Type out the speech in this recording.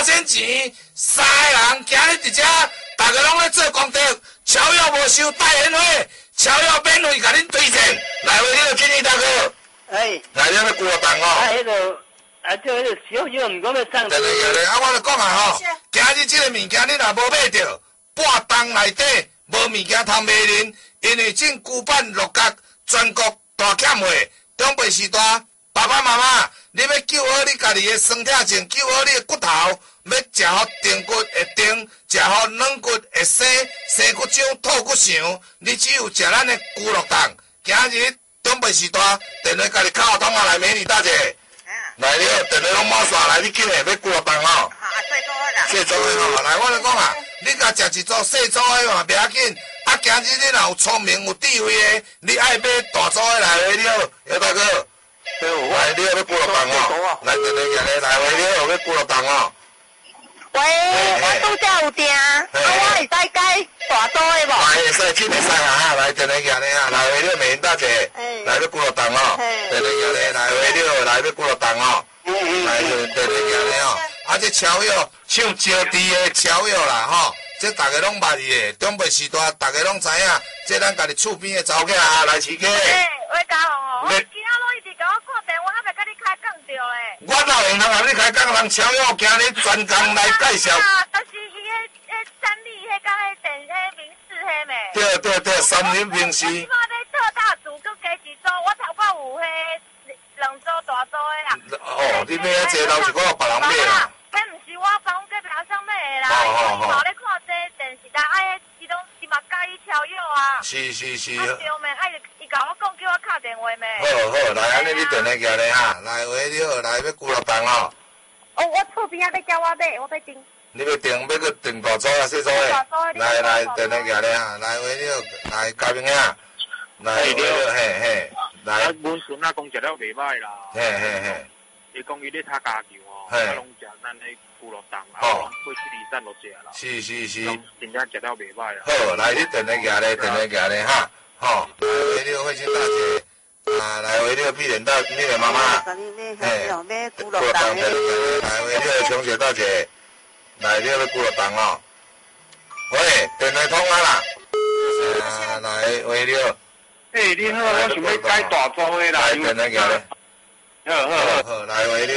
3千钱，3个人今日伫遮，大家拢咧做功德，超越无收代言费，超越免费甲恁推荐，来回你个建议大哥。 哎， 来你个古乐档哦。 迄个，就迄个小小毋讲要送。 对，我就讲啊吼，今日即个物件你若无买着，半档内底无物件通卖恁，因为正旧版落角全国大欠货，长辈时代爸爸妈妈，你要救好你家己的酸痛症，救好你的骨头，要食好定骨会定，食好软骨会生，生骨肿、吐骨肠，你只有食咱的古乐档。今日长辈时代，电话家己敲通啊来美女大姐。来了，电话拢满线，来你紧的要古乐档吼。细组的吼，来我就讲啊，你甲食一组细组的嘛袂要紧，啊，今日你若有聪明有智慧的，你爱买大组的来回了，姚大哥。来了要古乐档哦，来电话行咧，来回了要古乐档哦。 喂，我拄则有订，我会使改大组的无？ 会使，真会使啊！来电话行咧啊，来回了美女大姐，来要古乐档哦，电话行咧，来回了来要古乐档哦，来电话行咧哦。啊，这超友唱招娣的超友啦吼，这大家拢捌伊的，长辈时代大家拢知影，这咱家己厝边的查某囝啊，来饲鸡。 喂，嘉宏哦，我今仔拢一直甲我看电话，还袂甲你开讲着咧。 我哪会通甲你开讲？人超友今日专工来介绍。 但是伊迄三立迄甲迄电迄民视迄咩？ 对，三立民视。 我要特大组，佮加一组，我头壳有迄2组大组的啦。 哦，你买遐济，老是讲别人买啦。 迄毋是我帮隔壁上买的啦，因为我咧看这电视台，伊拢伊嘛介意超友啊。 是。 对咩？伊甲我讲叫我敲电话咩？ 好，来安尼你电话寄咧哈，来话你好，来要古乐档哦。 哦，我厝边仔要叫我买，我要订。 你要订要去订大组啊，细组的？来电话寄咧哈，来话你好，来嘉宾啊，来嘿，来。 阮孙仔讲食了袂歹啦。 嘿。 伊讲伊咧踢家球哦，我拢食咱迄古乐档，啊，拢过去2、3落食啦。 是。 真正食了袂歹啦。 好，来你电话寄咧哈，吼，来话你好，慧清大姐，啊，来话你好，碧莲妈妈， 嘿， 古乐档，来话你好，琼姐大姐，来你要古乐档哦。喂，电话通啊啦，来话你好。 你好，我想要改大组的啦。 来电话寄咧。好，来话你。